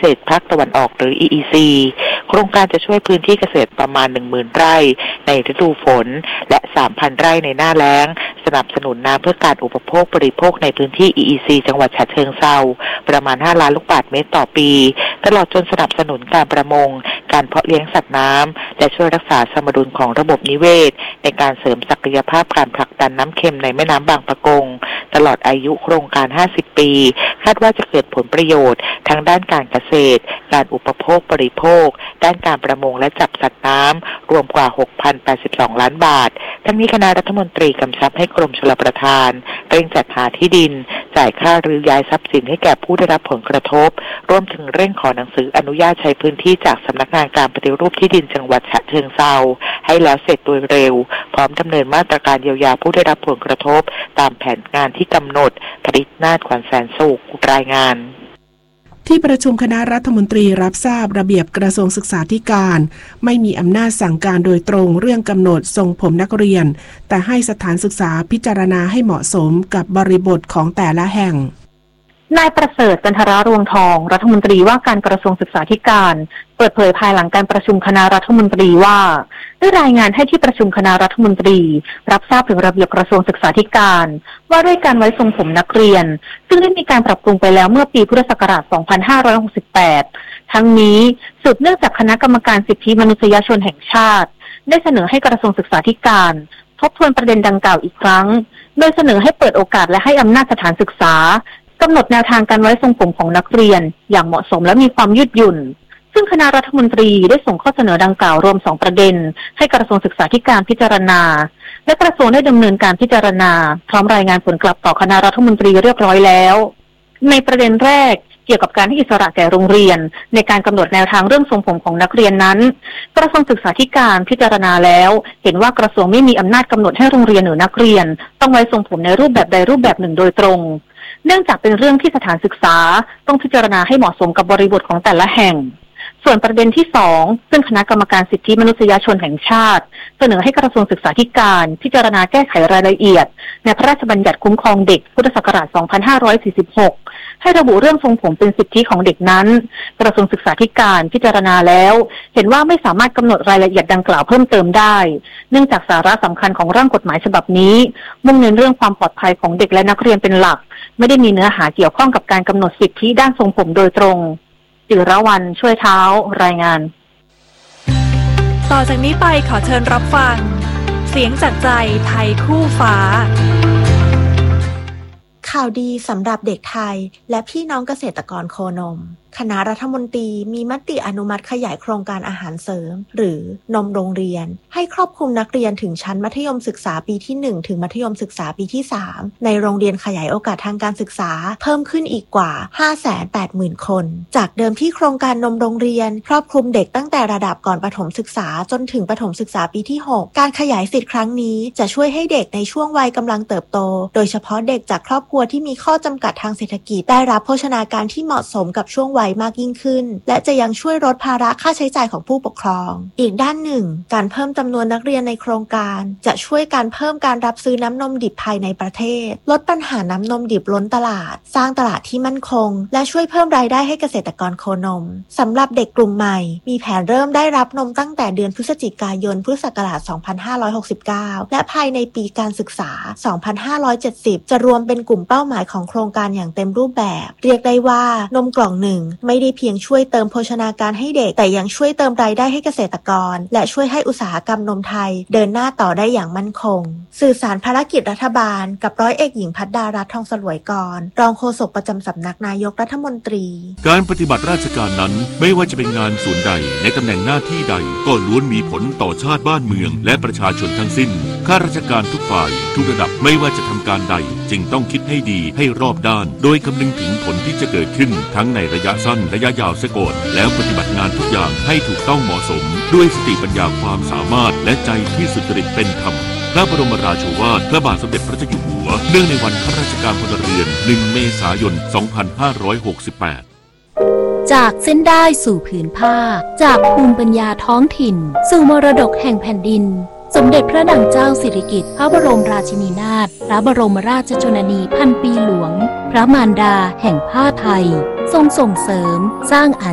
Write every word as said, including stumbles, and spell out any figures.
ษตรภาคตะวันออกหรือ อี อี ซี โครงการจะช่วยพื้นที่เกษตรประมาณ หนึ่งหมื่น ไร่ในฤดูฝนและ สามพัน ไร่ในหน้าแล้งสนับสนุนน้ำเพื่อการอุปโภคบริโภคในพื้นที่ อี อี ซี จังหวัดฉะเชิงเทราประมาณห้าล้านลูกบาศก์เมตรต่อปีตลอดจนสนับสนุนการประมงการเพาะเลี้ยงสัตว์น้ำและช่วยรักษาสมดุลของระบบนิเวศในการเสริมศักยภาพการผลักดันน้ำเค็มในแม่น้ำบางปะกงตลอดอายุโครงการห้าสิบปีคาดว่าจะเกิดผลประโยชน์ทั้งด้านการเกษตรการอุปโภคบริโภคด้านการประมงและจับสัตว์น้ำรวมกว่า หกพันแปดสิบสอง ล้านบาททั้งนี้คณะรัฐมนตรีกำชับให้กรมชลประทานเร่งจัดหาที่ดินจ่ายค่ารื้อย้ายทรัพย์สินให้แก่ผู้ได้รับผลกระทบรวมถึงเร่งขอหนังสืออนุญาตใช้พื้นที่จากสำนักงานการปฏิรูปที่ดินจังหวัดฉะเชิงเทราให้แล้วเสร็จโดยเร็วพร้อมดำเนินมาตรการเยียวยาผู้ได้รับผลกระทบตามแผนงานที่กำหนดผลิตนาฏขวัญแสนสุขรายงานที่ประชุมคณะรัฐมนตรีรับทราบระเบียบกระทรวงศึกษาธิการไม่มีอำนาจสั่งการโดยตรงเรื่องกำหนดทรงผมนักเรียนแต่ให้สถานศึกษาพิจารณาให้เหมาะสมกับบริบทของแต่ละแห่งนายประเสริฐจันทรารวงทองรัฐมนตรีว่าการกระทรวงศึกษาธิการเปิดเผยภายหลังการประชุมคณะรัฐมนตรีว่าได้รายงานให้ที่ประชุมคณะรัฐมนตรีรับทราบถึงระเบียบกระทรวงศึกษาธิการว่าด้วยการไว้ทรงผมนักเรียนซึ่งได้มีการปรับปรุงไปแล้วเมื่อปีพุทธศักราช สองพันห้าร้อยหกสิบแปด ทั้งนี้สืบเนื่องจากคณะกรรมการสิทธิมนุษยชนแห่งชาติได้เสนอให้กระทรวงศึกษาธิการทบทวนประเด็นดังกล่าวอีกครั้งโดยเสนอให้เปิดโอกาสและให้อำนาจสถานศึกษากำหนดแนวทางการไว้ทรงผมของนักเรียนอย่างเหมาะสมและมีความยืดหยุ่นซึ่งคณะรัฐมนตรีได้ส่งข้อเสนอดังกล่าวรวมสองประเด็นให้กระทรวงศึกษาธิการพิจารณาและกระทรวงได้ดำเนินการพิจารณาพร้อมรายงานผลกลับต่อคณะรัฐมนตรีเรียบร้อยแล้วในประเด็นแรกเกี่ยวกับการให้อิสระแก่โรงเรียนในการกำหนดแนวทางเรื่องทรงผมของนักเรียนนั้นกระทรวงศึกษาธิการพิจารณาแล้วเห็นว่ากระทรวงไม่มีอำนาจกำหนดให้โรงเรียนหรือนักเรียนต้องไว้ทรงผมในรูปแบบใดรูปแบบหนึ่งโดยตรงเนื่องจากเป็นเรื่องที่สถานศึกษาต้องพิจารณาให้เหมาะสมกับบริบทของแต่ละแห่งส่วนประเด็นที่สองซึ่งคณะกรรมการสิทธิมนุษยชนแห่งชาติเสนอให้กระทรวงศึกษาธิการพิจารณาแก้ไขรายละเอียดในพระราชบัญญัติคุ้มครองเด็กพุทธศักราช สองพันห้าร้อยสี่สิบหก ให้ระบุเรื่องทรงผมเป็นสิทธิของเด็กนั้นกระทรวงศึกษาธิการพิจารณาแล้วเห็นว่าไม่สามารถกำหนดรายละเอียดดังกล่าวเพิ่มเติมได้เนื่องจากสาระสำคัญของร่างกฎหมายฉบับนี้มุ่งเน้นเรื่องความปลอดภัยของเด็กและนักเรียนเป็นหลักไม่ได้มีเนื้อหาเกี่ยวข้องกับการกำหนดสิทธิด้านทรงผมโดยตรงจิรวรรณช่วยเท้ารายงานต่อจากนี้ไปขอเชิญรับฟังเสียงจากใจไทยคู่ฟ้าข่าวดีสำหรับเด็กไทยและพี่น้องเกษตรกรโคนมคณะรัฐมนตรีมีมติอนุมัติขยายโครงการอาหารเสริมหรือนมโรงเรียนให้ครอบคลุมนักเรียนถึงชั้นมัธยมศึกษาปีที่หนึ่งถึงมัธยมศึกษาปีที่สามในโรงเรียนขยายโอกาสทางการศึกษาเพิ่มขึ้นอีกกว่า ห้าแสนแปดหมื่น คนจากเดิมที่โครงการนมโรงเรียนครอบคลุมเด็กตั้งแต่ระดับก่อนประถมศึกษาจนถึงประถมศึกษาปีที่หกการขยายสิทธิ์ครั้งนี้จะช่วยให้เด็กในช่วงวัยกำลังเติบโตโดยเฉพาะเด็กจากครอบครัวที่มีข้อจำกัดทางเศรษฐกิจได้รับโภชนาการที่เหมาะสมกับช่วงวัยมากยิ่งขึ้นและจะยังช่วยลดภาระค่าใช้จ่ายของผู้ปกครองอีกด้านหนึ่งการเพิ่มจำนวนนักเรียนในโครงการจะช่วยการเพิ่มการรับซื้อน้ำนมดิบภายในประเทศลดปัญหาน้ำนมดิบล้นตลาดสร้างตลาดที่มั่นคงและช่วยเพิ่มรายได้ให้เกษตรกรโคนมสำหรับเด็กกลุ่มใหม่มีแผนเริ่มได้รับนมตั้งแต่เดือนพฤศจิกายนพุทธศักราช สองพันห้าร้อยหกสิบเก้า และภายในปีการศึกษา สองพันห้าร้อยเจ็ดสิบ จะรวมเป็นกลุ่มเป้าหมายของโครงการอย่างเต็มรูปแบบเรียกได้ว่านมกล่องหนึ่งไม่ได้เพียงช่วยเติมโภชนาการให้เด็กแต่ยังช่วยเติมรายได้ให้เกษตรกรและช่วยให้อุตสาหกรรมนมไทยเดินหน้าต่อได้อย่างมั่นคงสื่อสารภารกิจรัฐบาลกับร้อยเอกหญิงภัดดารัตน์ทองสลวยกรรองโฆษกประจำสำนักนายกรัฐมนตรีการปฏิบัติราชการนั้นไม่ว่าจะเป็นงานส่วนใดในตำแหน่งหน้าที่ใดก็ล้วนมีผลต่อชาติบ้านเมืองและประชาชนทั้งสิ้นข้าราชการทุกฝ่ายทุกระดับไม่ว่าจะทำการใดจึงต้องคิดให้ดีให้รอบด้านโดยคำนึงถึงผลที่จะเกิดขึ้นทั้งในระยะสั้นระยะยาวเสียก่อนแล้วปฏิบัติงานทุกอย่างให้ถูกต้องเหมาะสมด้วยสติปัญญาความสามารถและใจที่สุจริตเป็นธรรมพระบรมราโชวาทพระบาทสมเด็จพระเจ้าอยู่หัวเนื่องในวันข้าราชการพลเรือนหนึ่งเมษายนสองพันห้าร้อยหกสิบแปดจากเส้นได้สู่ผืนผ้าจากภูมิปัญญาท้องถิ่นสู่มรดกแห่งแผ่นดินสมเด็จพระนางเจ้าสิริกิติ์พระบรมราชินีนาถพระบรมราชชนนีพันปีหลวงพระมารดาแห่งผ้าไทยทรงส่งเสริมสร้างอา